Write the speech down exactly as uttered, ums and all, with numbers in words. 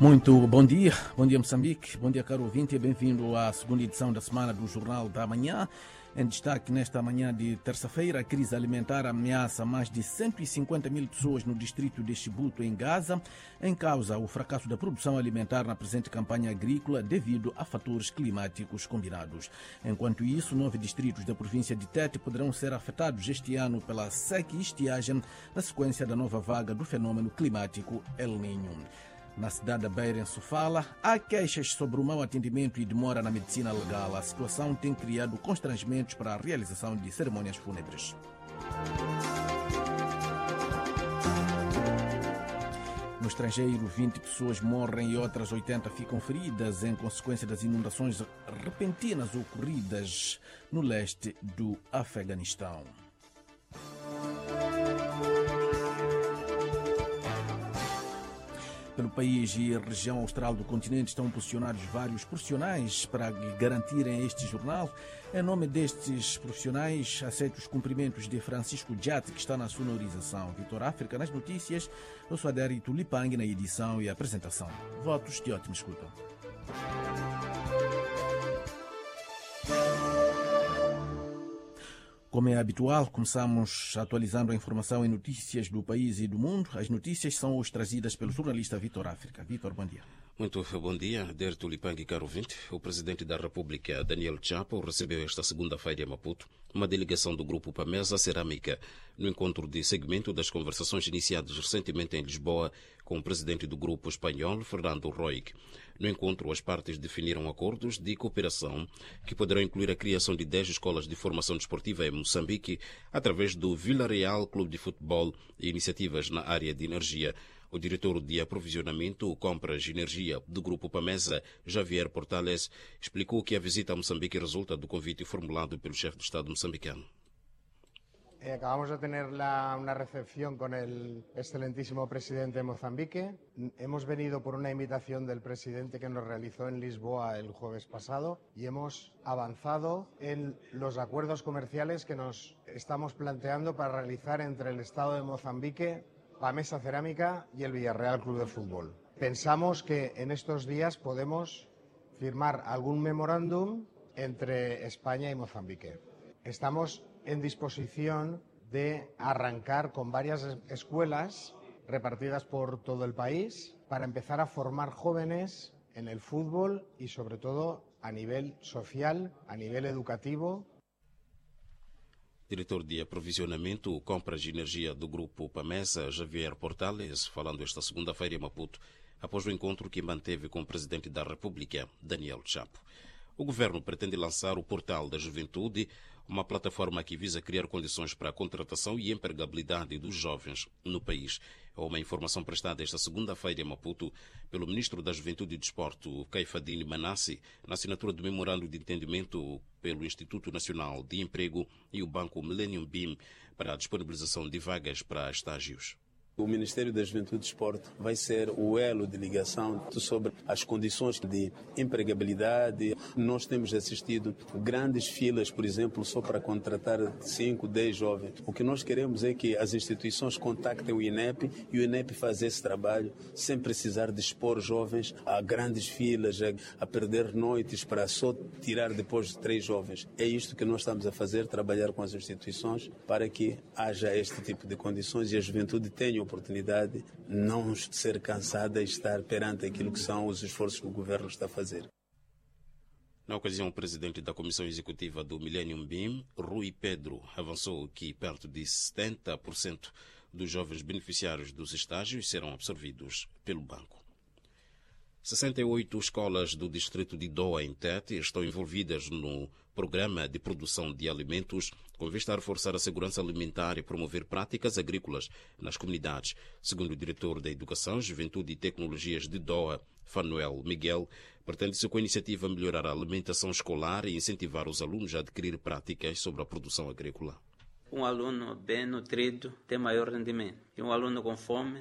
Muito bom dia, bom dia Moçambique, bom dia caro ouvinte e bem-vindo à segunda edição da semana do Jornal da Manhã. Em destaque nesta manhã de terça-feira, a crise alimentar ameaça mais de cento e cinquenta mil pessoas no distrito de Chibuto, em Gaza, em causa o fracasso da produção alimentar na presente campanha agrícola devido a fatores climáticos combinados. Enquanto isso, nove distritos da província de Tete poderão ser afetados este ano pela seca e estiagem na sequência da nova vaga do fenômeno climático El Niño. Na cidade da Beira, em Sofala, há queixas sobre o mau atendimento e demora na medicina legal. A situação tem criado constrangimentos para a realização de cerimônias fúnebres. No estrangeiro, vinte pessoas morrem e outras oitenta ficam feridas em consequência das inundações repentinas ocorridas no leste do Afeganistão. Pelo país e a região austral do continente estão posicionados vários profissionais para garantirem este jornal. Em nome destes profissionais, aceito os cumprimentos de Francisco Jati, que está na sonorização. Vitor África nas notícias. Eu sou Adério Tulipang na edição e apresentação. Votos de ótima escuta. Como é habitual, começamos atualizando a informação em notícias do país e do mundo. As notícias são hoje trazidas pelo jornalista Vitor África. Vitor, bom dia. Muito bom dia, Der Tulipang e caro ouvinte. O presidente da República, Daniel Chapo, recebeu esta segunda-feira em Maputo uma delegação do Grupo Pamesa Cerâmica no encontro de segmento das conversações iniciadas recentemente em Lisboa com o presidente do grupo espanhol, Fernando Roig. No encontro, as partes definiram acordos de cooperação que poderão incluir a criação de dez escolas de formação desportiva em Moçambique através do Villarreal Clube de Futebol e iniciativas na área de energia. O diretor de aprovisionamento, compras e energia do Grupo Pamesa, Javier Portales, explicou que a visita a Moçambique resulta do convite formulado pelo chefe de Estado moçambicano. Eh, acabamos de tener la, una recepción con el excelentísimo presidente de Mozambique. Hemos venido por una invitación del presidente que nos realizó en Lisboa el jueves pasado y hemos avanzado en los acuerdos comerciales que nos estamos planteando para realizar entre el Estado de Mozambique, Pamesa Cerámica y el Villarreal Club de Fútbol. Pensamos que en estos días podemos firmar algún memorándum entre España y Mozambique. Estamos en disposición de arrancar con varias escuelas repartidas por todo el país para empezar a formar jóvenes en el fútbol y sobre todo a nivel social, a nivel educativo. Diretor de aprovisionamento, compras e energia do Grupo Pamesa, Javier Portales, falando esta segunda-feira em Maputo, após o encontro que manteve com o presidente da República, Daniel Chapo. O governo pretende lançar o Portal da Juventude, uma plataforma que visa criar condições para a contratação e empregabilidade dos jovens no país. É uma informação prestada esta segunda-feira em Maputo pelo ministro da Juventude e Desporto, Caifadine Manassi, na assinatura do memorando de entendimento pelo Instituto Nacional de Emprego e o Banco Millennium B I M para a disponibilização de vagas para estágios. O Ministério da Juventude e Desporto vai ser o elo de ligação sobre as condições de empregabilidade. Nós temos assistido grandes filas, por exemplo, só para contratar cinco, dez jovens. O que nós queremos é que as instituições contactem o I N E P e o I N E P faça esse trabalho sem precisar de expor jovens a grandes filas, a, a perder noites para só tirar depois de três jovens. É isto que nós estamos a fazer, trabalhar com as instituições para que haja este tipo de condições e a juventude tenha oportunidade de não ser cansada e estar perante aquilo que são os esforços que o governo está a fazer. Na ocasião, o presidente da Comissão Executiva do Millennium B I M, Rui Pedro, avançou que perto de setenta por cento dos jovens beneficiários dos estágios serão absorvidos pelo banco. sessenta e oito escolas do distrito de Doa, em Tete, estão envolvidas no programa de produção de alimentos com vista a reforçar a segurança alimentar e promover práticas agrícolas nas comunidades. Segundo o diretor da Educação, Juventude e Tecnologias de Doa, Fanuel Miguel, pretende-se com a iniciativa melhorar a alimentação escolar e incentivar os alunos a adquirir práticas sobre a produção agrícola. Um aluno bem nutrido tem maior rendimento. E um aluno com fome